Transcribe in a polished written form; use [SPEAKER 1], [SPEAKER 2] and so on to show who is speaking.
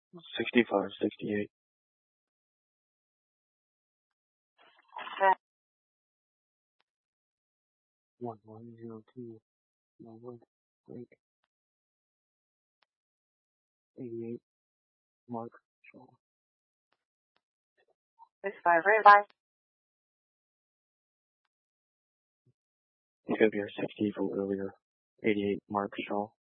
[SPEAKER 1] 65, 68. One 102. Norwood Lake. 88. Mark Shaw.
[SPEAKER 2] 65, right,
[SPEAKER 1] Ethiopia 60 for earlier. 88 Mark Shaw.